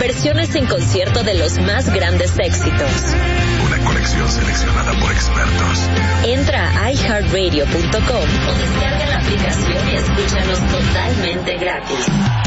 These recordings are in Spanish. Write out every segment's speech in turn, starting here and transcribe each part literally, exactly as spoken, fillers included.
versiones en concierto de los más grandes éxitos. Una colección seleccionada por expertos. Entra a i heart radio punto com o descarga la aplicación y escúchanos totalmente gratis.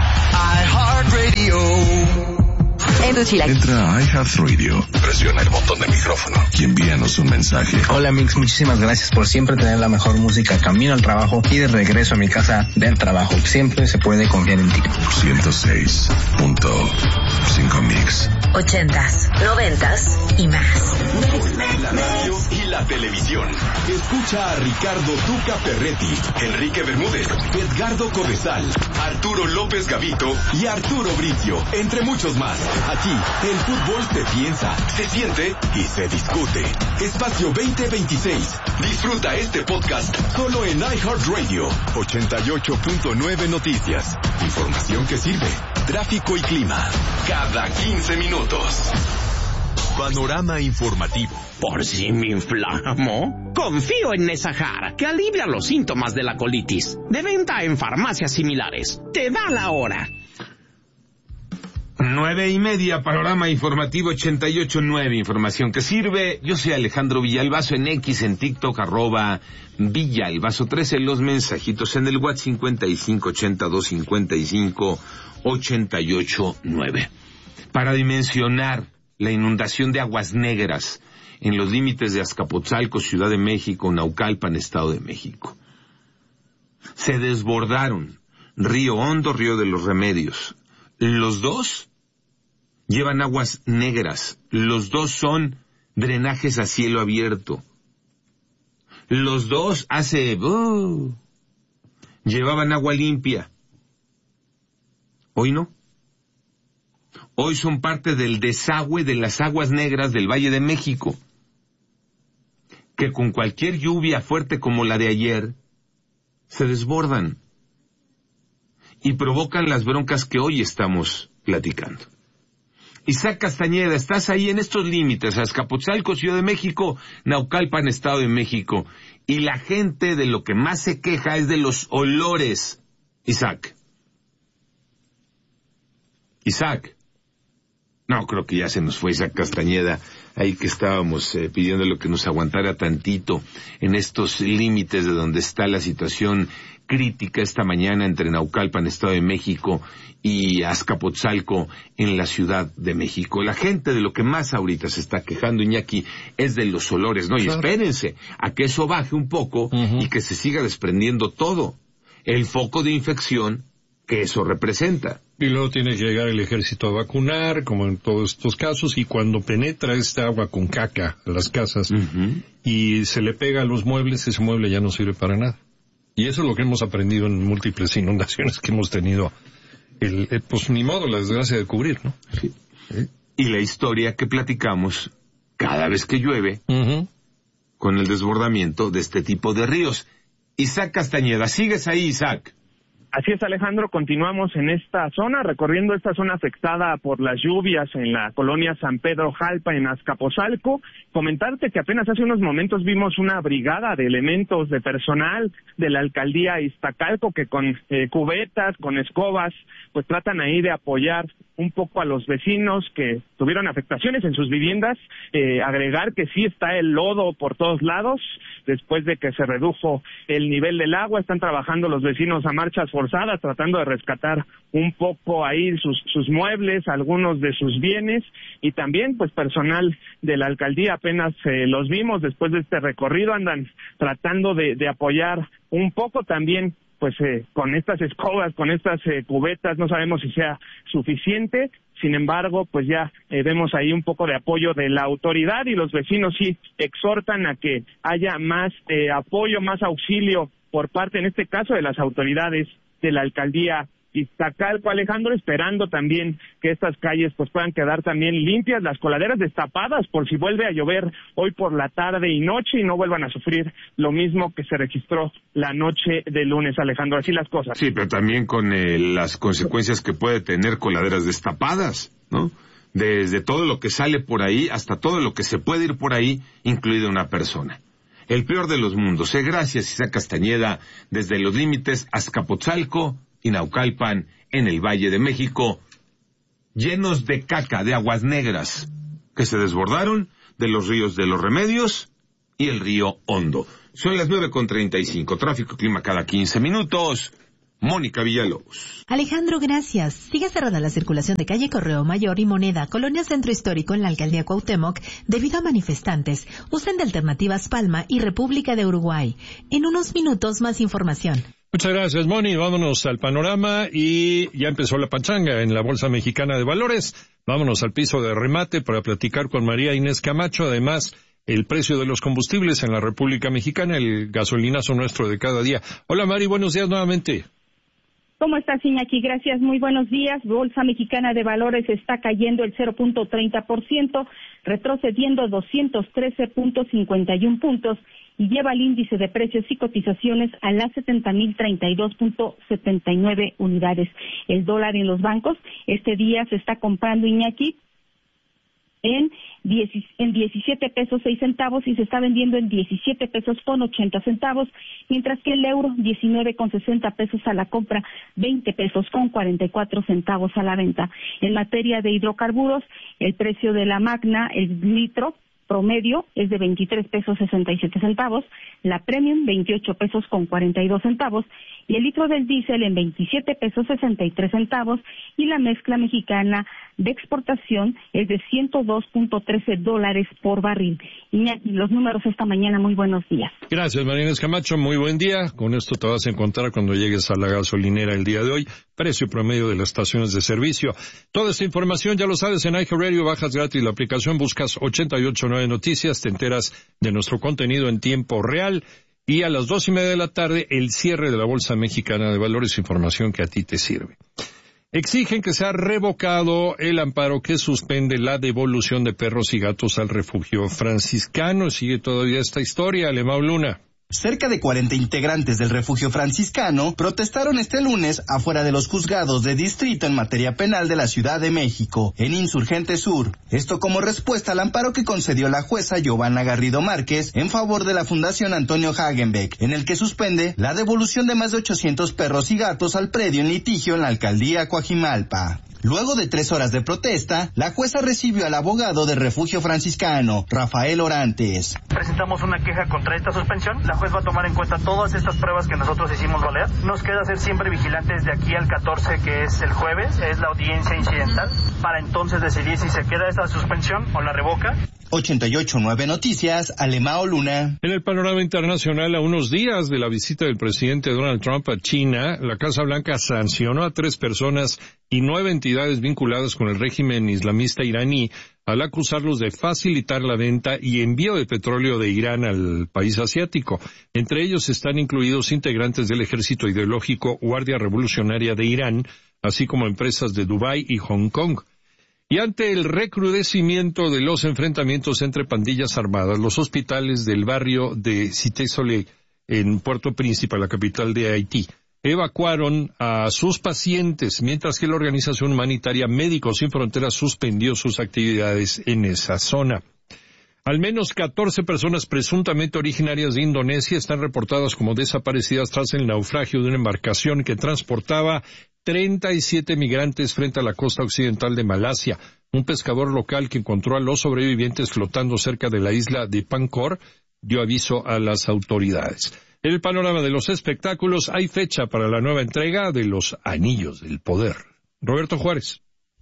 iHeartRadio. Entra a iHeartRadio, presiona el botón de micrófono y envíanos un mensaje. Hola Mix, muchísimas gracias por siempre tener la mejor música camino al trabajo y de regreso a mi casa del trabajo. Siempre se puede confiar en ti. ciento seis punto cinco Mix. Ochentas, noventas y más. La radio y la televisión. Escucha a Ricardo Tuca Ferretti, Enrique Bermúdez, Edgardo Codesal, Arturo López Gavito y Arturo Bricio, entre muchos más. Aquí, el fútbol se piensa, se siente y se discute. Espacio veinte veintiséis. Disfruta este podcast solo en iHeartRadio. ochenta y ocho punto nueve Noticias. Información que sirve. Tráfico y clima. Cada quince minutos. Panorama informativo. Por si me inflamo, confío en Nesahar, que alivia los síntomas de la colitis. De venta en farmacias similares. Te da la hora. Nueve y media, panorama informativo ochenta y ocho nueve, información que sirve. Yo soy Alejandro Villalbazo, en X, en TikTok, arroba Villalbazo trece, los mensajitos en el WhatsApp cincuenta y cinco ochenta y dos cincuenta y cinco ochenta y ocho nueve. Para dimensionar la inundación de aguas negras en los límites de Azcapotzalco, Ciudad de México, Naucalpan, Estado de México. Se desbordaron Río Hondo, Río de los Remedios. Los dos llevan aguas negras. Los dos son drenajes a cielo abierto. Los dos hace... Uh, llevaban agua limpia. Hoy no. Hoy son parte del desagüe de las aguas negras del Valle de México, que con cualquier lluvia fuerte como la de ayer, se desbordan y provocan las broncas que hoy estamos platicando. Isaac Castañeda, estás ahí en estos límites, Azcapotzalco, Ciudad de México, Naucalpan, Estado de México, y la gente de lo que más se queja es de los olores. Isaac. Isaac. No, creo que ya se nos fue Isaac Castañeda, ahí que estábamos eh, pidiéndole que nos aguantara tantito en estos límites de donde está la situación crítica esta mañana entre Naucalpan, Estado de México, y Azcapotzalco en la Ciudad de México. La gente de lo que más ahorita se está quejando, Iñaki, es de los olores, ¿no? Y claro, espérense a que eso baje un poco uh-huh. y que se siga desprendiendo todo el foco de infección que eso representa. Y luego tiene que llegar el ejército a vacunar, como en todos estos casos, y cuando penetra esta agua con caca a las casas uh-huh. y se le pega a los muebles, ese mueble ya no sirve para nada. Y eso es lo que hemos aprendido en múltiples inundaciones que hemos tenido. El, el, pues ni modo, la desgracia de cubrir, ¿no? Sí. ¿Eh? Y la historia que platicamos cada vez que llueve uh-huh. con el desbordamiento de este tipo de ríos. Isaac Castañeda, ¿sigues ahí, Isaac? Así es, Alejandro, continuamos en esta zona, recorriendo esta zona afectada por las lluvias en la colonia San Pedro Jalpa, en Azcapotzalco. Comentarte que apenas hace unos momentos vimos una brigada de elementos de personal de la alcaldía Iztacalco que con eh, cubetas, con escobas, pues tratan ahí de apoyar un poco a los vecinos que tuvieron afectaciones en sus viviendas. Eh, agregar que sí está el lodo por todos lados, después de que se redujo el nivel del agua. Están trabajando los vecinos a marchas forzadas, tratando de rescatar un poco ahí sus, sus muebles, algunos de sus bienes, y también pues personal de la alcaldía, apenas eh, los vimos después de este recorrido, andan tratando de, de apoyar un poco también, pues eh, con estas escobas, con estas eh, cubetas, no sabemos si sea suficiente. Sin embargo, pues ya eh, vemos ahí un poco de apoyo de la autoridad, y los vecinos sí exhortan a que haya más eh, apoyo, más auxilio por parte, en este caso, de las autoridades de la alcaldía Iztacalco, Alejandro, esperando también que estas calles pues puedan quedar también limpias, las coladeras destapadas por si vuelve a llover hoy por la tarde y noche, y no vuelvan a sufrir lo mismo que se registró la noche de lunes, Alejandro. Así las cosas. Sí, pero también con eh, las consecuencias que puede tener coladeras destapadas, ¿no? Desde todo lo que sale por ahí hasta todo lo que se puede ir por ahí, incluida una persona. El peor de los mundos. Eh, gracias, Isaac Castañeda, desde los límites Azcapotzalco y Naucalpan, en el Valle de México. llenos de caca, de aguas negras, que se desbordaron de los ríos de los Remedios y el río Hondo. Son las nueve con treinta y cinco. Tráfico y clima cada quince minutos. Mónica Villalobos. Alejandro, gracias. Sigue cerrada la circulación de calle Correo Mayor y Moneda, Colonia Centro Histórico en la Alcaldía Cuauhtémoc, debido a manifestantes. Usen de alternativas Palma y República de Uruguay. En unos minutos más información. Muchas gracias, Moni. Vámonos al panorama y ya empezó la pachanga en la Bolsa Mexicana de Valores. Vámonos al piso de remate para platicar con María Inés Camacho. Además, el precio de los combustibles en la República Mexicana, el gasolinazo nuestro de cada día. Hola, Mari, buenos días nuevamente. ¿Cómo estás, Iñaki? Gracias, muy buenos días. Bolsa Mexicana de Valores está cayendo el cero punto treinta por ciento, retrocediendo doscientos trece punto cincuenta y uno puntos y lleva el índice de precios y cotizaciones a las setenta mil treinta y dos punto setenta y nueve unidades. El dólar en los bancos este día se está comprando, Iñaki, en en diecisiete pesos seis centavos y se está vendiendo en diecisiete pesos con ochenta centavos, mientras que el euro diecinueve con sesenta pesos a la compra, veinte pesos con cuarenta y cuatro centavos a la venta. En materia de hidrocarburos, el precio de la Magna, el litro promedio es de veintitrés pesos sesenta y siete centavos, la Premium veintiocho pesos con cuarenta y dos centavos y el litro del diésel en veintisiete pesos sesenta y tres centavos y la mezcla mexicana de exportación es de ciento dos punto trece dólares por barril. Iñaki, los números esta mañana, muy buenos días. Gracias, María Inés Camacho, muy buen día. Con esto te vas a encontrar cuando llegues a la gasolinera el día de hoy. Precio promedio de las estaciones de servicio. Toda esta información ya lo sabes en iHeartRadio, bajas gratis la aplicación, buscas ochenta y ocho punto nueve Noticias, te enteras de nuestro contenido en tiempo real. Y a las dos y media de la tarde, el cierre de la Bolsa Mexicana de Valores, información que a ti te sirve. Exigen que sea revocado el amparo que suspende la devolución de perros y gatos al refugio franciscano. Sigue todavía esta historia, Alemão Luna. Cerca de cuarenta integrantes del refugio franciscano protestaron este lunes afuera de los juzgados de distrito en materia penal de la Ciudad de México, en Insurgente Sur. Esto como respuesta al amparo que concedió la jueza Giovanna Garrido Márquez en favor de la Fundación Antonio Hagenbeck, en el que suspende la devolución de más de ochocientos perros y gatos al predio en litigio en la alcaldía Coajimalpa. Luego de tres horas de protesta, la jueza recibió al abogado del refugio franciscano, Rafael Orantes. Presentamos una queja contra esta suspensión. La juez va a tomar en cuenta todas estas pruebas que nosotros hicimos valer. Nos queda ser siempre vigilantes de aquí al catorce, que es el jueves, es la audiencia incidental, para entonces decidir si se queda esta suspensión o la revoca. ochenta y ocho punto nueve Noticias, Alemão Luna. En el panorama internacional, a unos días de la visita del presidente Donald Trump a China, la Casa Blanca sancionó a tres personas y nueve entidades vinculadas con el régimen islamista iraní al acusarlos de facilitar la venta y envío de petróleo de Irán al país asiático. Entre ellos están incluidos integrantes del ejército ideológico Guardia Revolucionaria de Irán, así como empresas de Dubái y Hong Kong. Y ante el recrudecimiento de los enfrentamientos entre pandillas armadas, los hospitales del barrio de Cité Soleil, en Puerto Príncipe, la capital de Haití, evacuaron a sus pacientes, mientras que la organización humanitaria Médicos Sin Fronteras suspendió sus actividades en esa zona. Al menos catorce personas presuntamente originarias de Indonesia están reportadas como desaparecidas tras el naufragio de una embarcación que transportaba treinta y siete migrantes frente a la costa occidental de Malasia. Un pescador local que encontró a los sobrevivientes flotando cerca de la isla de Pancor dio aviso a las autoridades. En el panorama de los espectáculos hay fecha para la nueva entrega de Los Anillos del Poder. Roberto Juárez.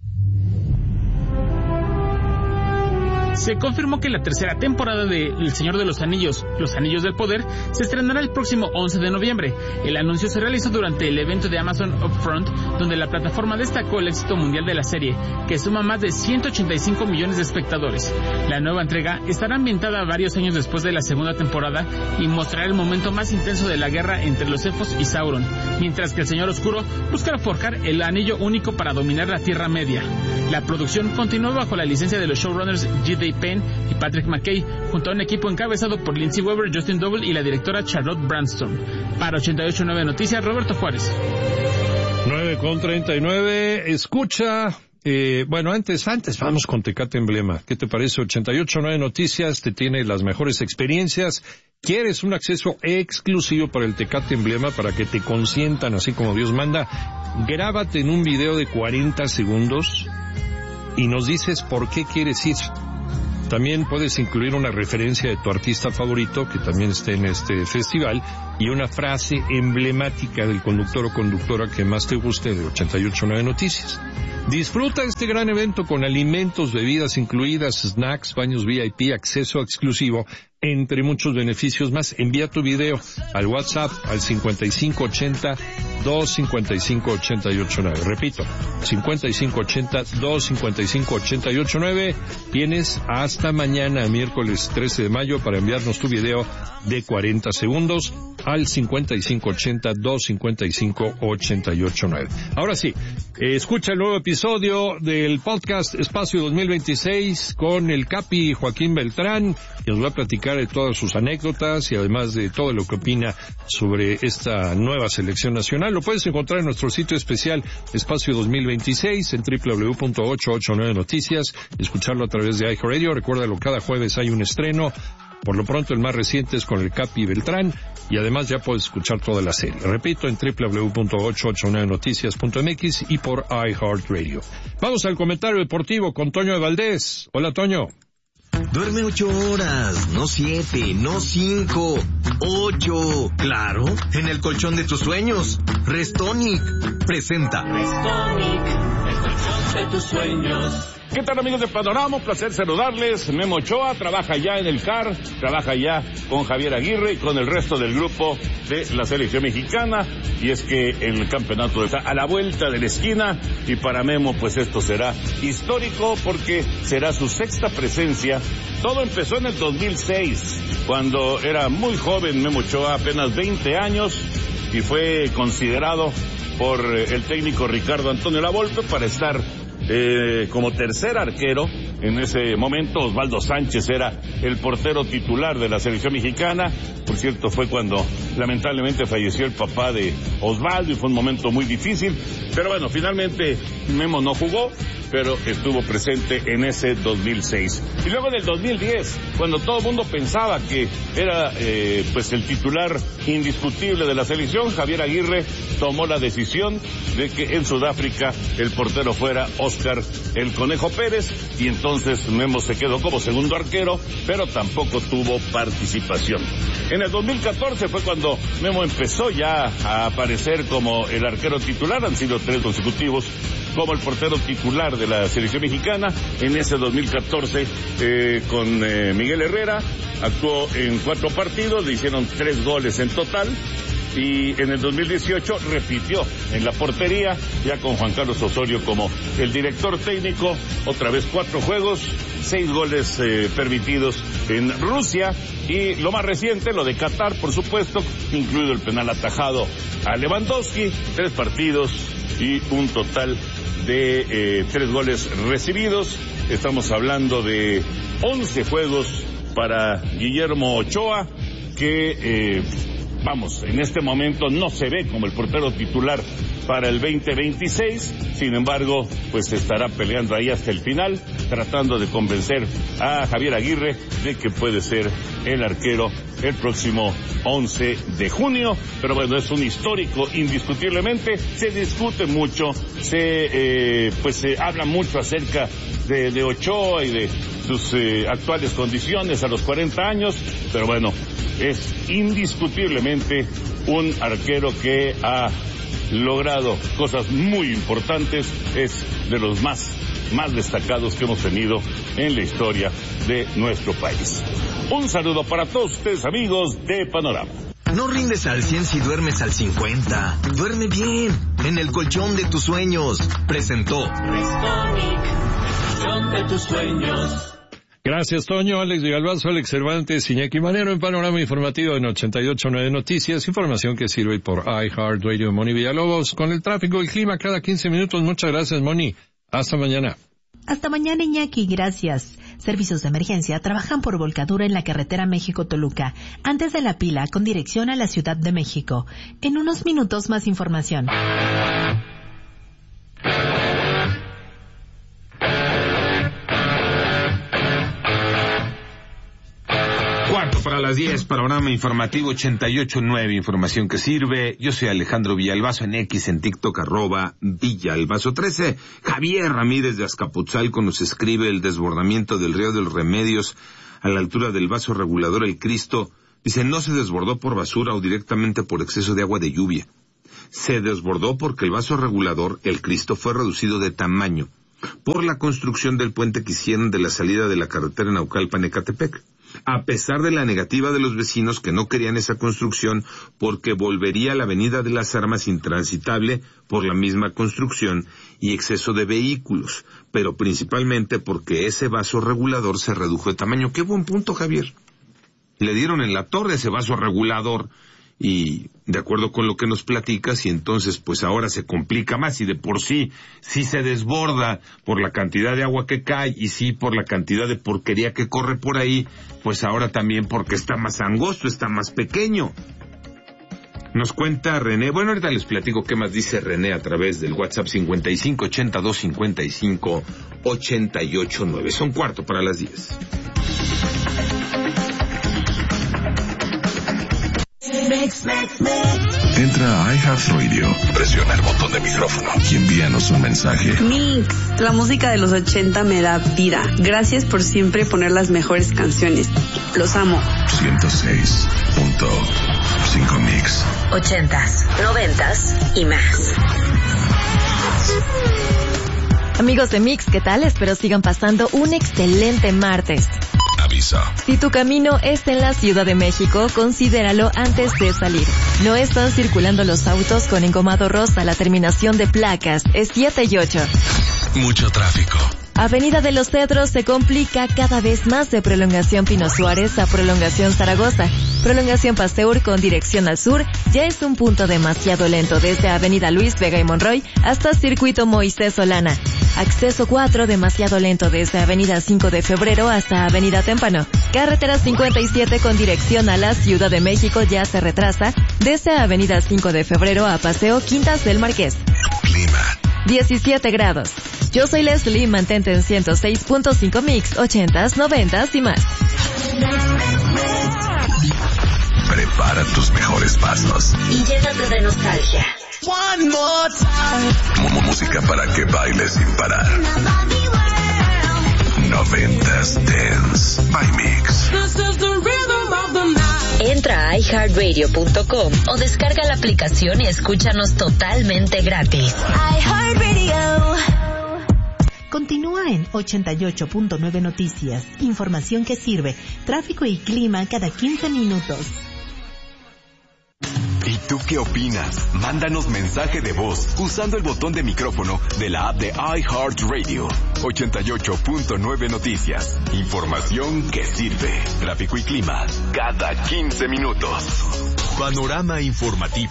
Se confirmó que la tercera temporada de El Señor de los Anillos, Los Anillos del Poder, se estrenará el próximo once de noviembre. El anuncio se realizó durante el evento de Amazon Upfront, donde la plataforma destacó el éxito mundial de la serie, que suma más de ciento ochenta y cinco millones de espectadores. La nueva entrega estará ambientada varios años después de la segunda temporada y mostrará el momento más intenso de la guerra entre los elfos y Sauron, mientras que el Señor Oscuro busca forjar el anillo único para dominar la Tierra Media. La producción continuó bajo la licencia de los showrunners G D Penn y Patrick McKay, junto a un equipo encabezado por Lindsay Weber, Justin Double y la directora Charlotte Branston. Para ochenta y ocho punto nueve Noticias, Roberto Juárez. nueve con treinta y nueve, escucha, eh, bueno, antes, antes vamos con Tecate Emblema. ¿Qué te parece? ochenta y ocho punto nueve Noticias te tiene las mejores experiencias. ¿Quieres un acceso exclusivo para el Tecate Emblema para que te consientan así como Dios manda? Grábate en un video de cuarenta segundos y nos dices por qué quieres ir. También puedes incluir una referencia de tu artista favorito, que también esté en este festival, y una frase emblemática del conductor o conductora que más te guste de ochenta y ocho nueve Noticias. Disfruta este gran evento con alimentos, bebidas incluidas, snacks, baños V I P, acceso exclusivo, entre muchos beneficios más. Envía tu video al WhatsApp al cincuenta y cinco ochenta, dos cincuenta y cinco ochenta y ocho nueve. Repito, cincuenta y cinco ochenta, dos cincuenta y cinco ochenta y ocho nueve. Tienes hasta mañana, miércoles trece de mayo, para enviarnos tu video de cuarenta segundos al cincuenta y cinco ochenta, dos cincuenta y cinco ochenta y ocho nueve. Ahora sí, eh, escucha el nuevo episodio del podcast Espacio dos mil veintiséis con el Capi Joaquín Beltrán, que nos va a platicar de todas sus anécdotas y además de todo lo que opina sobre esta nueva selección nacional. Lo puedes encontrar en nuestro sitio especial Espacio dos mil veintiséis en doble u doble u doble u punto ochocientos ochenta y nueve Noticias, escucharlo a través de iHeartRadio. Recuérdalo, cada jueves hay un estreno. Por lo pronto el más reciente es con el Capi Beltrán, y además ya puedes escuchar toda la serie. Repito, en doble u doble u doble u punto ochocientos ochenta y nueve noticias punto m x y por iHeartRadio. Vamos al comentario deportivo con Toño de Valdés. Hola, Toño. Duerme ocho horas, no siete, no cinco, ocho. Claro, en el colchón de tus sueños. Restonic presenta. Restonic, el colchón de tus sueños. ¿Qué tal, amigos de Panorama? Un placer saludarles. Memo Ochoa trabaja ya en el C A R, trabaja ya con Javier Aguirre y con el resto del grupo de la selección mexicana. Y es que el campeonato está a la vuelta de la esquina, y para Memo pues esto será histórico porque será su sexta presencia. Todo empezó en el dos mil seis, cuando era muy joven Memo Ochoa, apenas veinte años, y fue considerado por el técnico Ricardo Antonio Lavolpe para estar Eh, como tercer arquero. En ese momento Osvaldo Sánchez era el portero titular de la selección mexicana. Por cierto, fue cuando lamentablemente falleció el papá de Osvaldo y fue un momento muy difícil, pero bueno, finalmente Memo no jugó, pero estuvo presente en ese dos mil seis. Y luego en el dos mil diez, cuando todo el mundo pensaba que era eh, pues el titular indiscutible de la selección, Javier Aguirre tomó la decisión de que en Sudáfrica el portero fuera Óscar el Conejo Pérez, y entonces Memo se quedó como segundo arquero, pero tampoco tuvo participación. En el dos mil catorce fue cuando Memo empezó ya a aparecer como el arquero titular. Han sido tres consecutivos como el portero titular de la selección mexicana. En ese dos mil catorce eh, con eh, Miguel Herrera actuó en cuatro partidos, le hicieron tres goles en total. Y en el dos mil dieciocho repitió en la portería, ya con Juan Carlos Osorio como el director técnico. Otra vez cuatro juegos, seis goles eh, permitidos en Rusia. Y lo más reciente, lo de Qatar, por supuesto, incluido el penal atajado a Lewandowski. Tres partidos y un total de eh, tres goles recibidos. Estamos hablando de once juegos para Guillermo Ochoa, que... Eh, Vamos, en este momento no se ve como el portero titular para el veinte veintiséis, sin embargo, pues estará peleando ahí hasta el final, tratando de convencer a Javier Aguirre de que puede ser el arquero el próximo once de junio, pero bueno, es un histórico indiscutiblemente. Se discute mucho, se eh, pues se habla mucho acerca de, de Ochoa y de sus eh, actuales condiciones a los cuarenta años, pero bueno, es indiscutiblemente un arquero que ha logrado cosas muy importantes, es de los más, más destacados que hemos tenido en la historia de nuestro país. Un saludo para todos ustedes, amigos de Panorama. No rindes al cien si duermes al cincuenta. Duerme bien, en el colchón de tus sueños. Presentó Restonic, el colchón de tus sueños. Gracias, Toño. Alex Villalbazo, Alex Cervantes, Iñaki Manero en Panorama Informativo en ochenta y ocho nueve Noticias. Información que sirve por iHeartRadio. Moni Villalobos con el tráfico y el clima cada quince minutos. Muchas gracias, Moni. Hasta mañana. Hasta mañana, Iñaki. Gracias. Servicios de emergencia trabajan por volcadura en la carretera México-Toluca, antes de La Pila, con dirección a la Ciudad de México. En unos minutos, más información. Cuarto para las diez, panorama informativo ochenta y ocho nueve, información que sirve. Yo soy Alejandro Villalbazo en X, en TikTok, arroba Villalbazo trece. Javier Ramírez de Azcapotzalco nos escribe: el desbordamiento del río de los Remedios a la altura del vaso regulador El Cristo. Dice, no se desbordó por basura o directamente por exceso de agua de lluvia. Se desbordó porque el vaso regulador El Cristo fue reducido de tamaño por la construcción del puente que hicieron de la salida de la carretera Naucalpan-Ecatepec. A pesar de la negativa de los vecinos que no querían esa construcción porque volvería la avenida de las Armas intransitable por la misma construcción y exceso de vehículos, pero principalmente porque ese vaso regulador se redujo de tamaño. ¡Qué buen punto, Javier! Le dieron en la torre ese vaso regulador y de acuerdo con lo que nos platicas, y entonces pues ahora se complica más, y de por sí sí se desborda por la cantidad de agua que cae y sí por la cantidad de porquería que corre por ahí, pues ahora también porque está más angosto, está más pequeño. Nos cuenta René, bueno, ahorita les platico qué más dice René a través del WhatsApp cincuenta y cinco ochenta y dos cincuenta y cinco ochenta y ocho nueve. Son cuarto para las diez. Entra a iHeartRadio, presiona el botón de micrófono y envíanos un mensaje. Mix, la música de los ochenta me da vida. Gracias por siempre poner las mejores canciones. Los amo. ciento seis punto cinco Mix. Ochentas, noventas y más. Amigos de Mix, ¿qué tal? Espero sigan pasando un excelente martes. Aviso. Si tu camino es en la Ciudad de México, considéralo antes de salir. No están circulando los autos con engomado rosa. La terminación de placas es siete y ocho. Mucho tráfico. Avenida de los Cedros se complica cada vez más de prolongación Pino Suárez a prolongación Zaragoza. Prolongación Pasteur con dirección al sur ya es un punto demasiado lento desde Avenida Luis Vega y Monroy hasta Circuito Moisés Solana. Acceso cuatro demasiado lento desde Avenida cinco de Febrero hasta Avenida Témpano. Carretera cincuenta y siete con dirección a la Ciudad de México ya se retrasa desde Avenida cinco de Febrero a Paseo Quintas del Marqués. Clima. diecisiete grados. Yo soy Leslie, mantente en ciento seis punto cinco Mix, ochentas, noventas y más. Prepara tus mejores pasos. Y llénate de nostalgia. One more time. Música para que bailes sin parar. Noventas Dance by Mix. Entra a i heart radio punto com o descarga la aplicación y escúchanos totalmente gratis. iHeartRadio. Continúa en ochenta y ocho punto nueve Noticias. Información que sirve. Tráfico y clima cada quince minutos. ¿Y tú qué opinas? Mándanos mensaje de voz usando el botón de micrófono de la app de iHeartRadio. ochenta y ocho punto nueve Noticias. Información que sirve. Tráfico y clima cada quince minutos. Panorama informativo.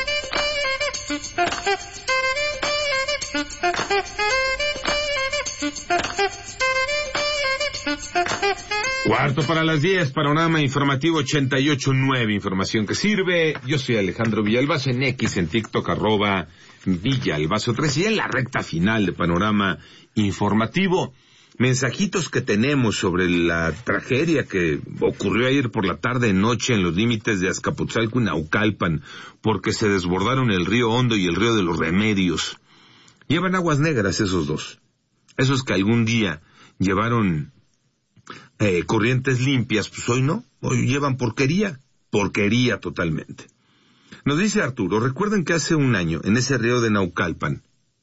Cuarto para las diez, panorama informativo ochenta y ocho nueve, información que sirve. Yo soy Alejandro Villalbazo en X, en TikTok, arroba Villalbazo tres, y en la recta final de panorama informativo. Mensajitos que tenemos sobre la tragedia que ocurrió ayer por la tarde noche en los límites de Azcapotzalco y Naucalpan, porque se desbordaron el río Hondo y el río de los Remedios. Llevan aguas negras esos dos. Esos que algún día llevaron eh, corrientes limpias, pues hoy no, hoy llevan porquería, porquería totalmente. Nos dice Arturo, recuerden que hace un año, en ese río de Naucalpan,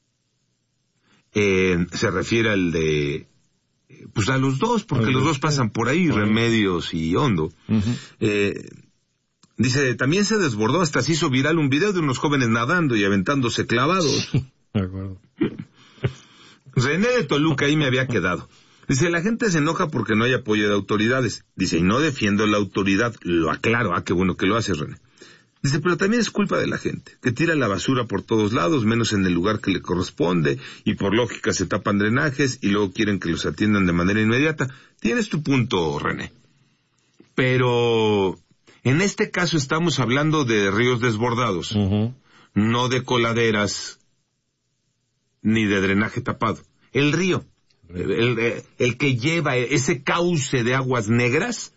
eh, se refiere al de, eh, pues a los dos, porque los dos pasan por ahí, Remedios y Hondo. Uh-huh. eh, dice, también se desbordó, hasta se hizo viral un video de unos jóvenes nadando y aventándose clavados. De acuerdo. René de Toluca ahí me había quedado. Dice, la gente se enoja porque no hay apoyo de autoridades. Dice, y no defiendo la autoridad, lo aclaro. Ah, qué bueno que lo haces, René. Dice, pero también es culpa de la gente, que tira la basura por todos lados, menos en el lugar que le corresponde, y por lógica se tapan drenajes, y luego quieren que los atiendan de manera inmediata. Tienes tu punto, René. Pero en este caso estamos hablando de ríos desbordados, uh-huh. no de coladeras, ni de drenaje tapado. El río, el, el, el que lleva ese cauce de aguas negras,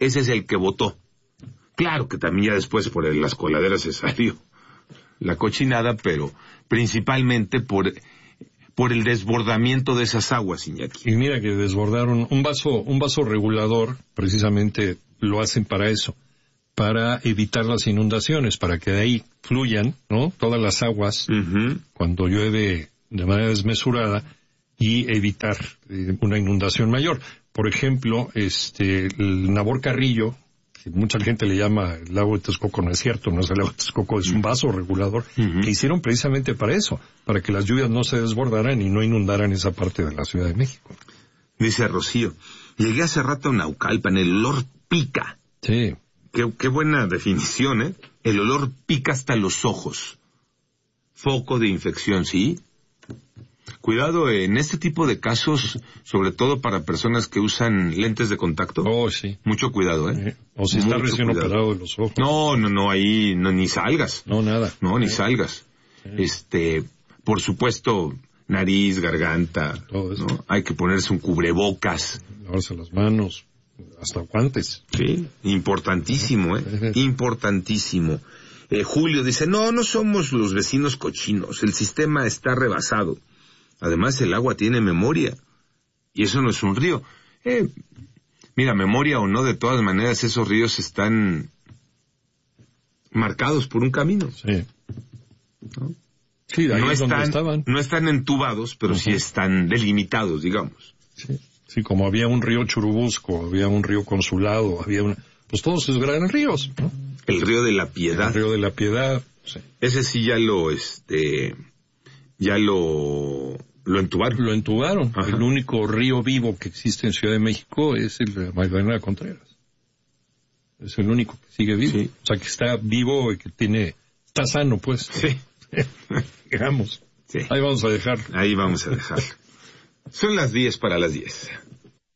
ese es el que votó. Claro que también ya después por el, las coladeras se salió la cochinada, pero principalmente por, por el desbordamiento de esas aguas, Iñaki. Y mira que desbordaron un vaso, un vaso regulador, precisamente lo hacen para eso, para evitar las inundaciones, para que de ahí fluyan, ¿no? Todas las aguas, uh-huh, cuando llueve de manera desmesurada, y evitar eh, una inundación mayor. Por ejemplo, este, el Nabor Carrillo, que mucha gente le llama el lago de Texcoco, no es cierto, no es el lago de Texcoco, es un vaso regulador, uh-huh, que hicieron precisamente para eso, para que las lluvias no se desbordaran y no inundaran esa parte de la Ciudad de México. Dice Rocío, llegué hace rato a Naucalpan, el olor pica. Sí. Qué, qué buena definición, ¿eh? El olor pica hasta los ojos. Foco de infección, ¿sí? Cuidado en este tipo de casos, sobre todo para personas que usan lentes de contacto. Oh, sí. Mucho cuidado, ¿eh? Sí. O si está recién operado de los ojos. No, no, no, ahí no, ni salgas. No, nada. No, ni sí. salgas. Sí. Este, por supuesto, nariz, garganta. Todo eso. ¿No? Hay que ponerse un cubrebocas. Lavarse las manos, hasta guantes. Sí, importantísimo, ¿eh? Importantísimo. Eh, Julio dice, no, no somos los vecinos cochinos, el sistema está rebasado. Además, el agua tiene memoria, y eso no es un río. Eh, mira, memoria o no, de todas maneras, esos ríos están marcados por un camino. Sí. ¿No? Sí, de ahí no es están, donde estaban. No están entubados, pero uh-huh, sí están delimitados, digamos. Sí. Sí, como había un río Churubusco, había un río Consulado, había una... Pues todos esos grandes ríos, ¿no? El río de la Piedad. El río de la Piedad, sí. Ese sí ya lo, este... Ya lo... Lo entubaron. Lo entubaron. Ajá. El único río vivo que existe en Ciudad de México es el de Magdalena Contreras. Es el único que sigue vivo. Sí. O sea, que está vivo y que tiene... Está sano, pues. Sí. Digamos. Sí. Ahí vamos a dejar. Ahí vamos a dejar. Son las diez para las diez.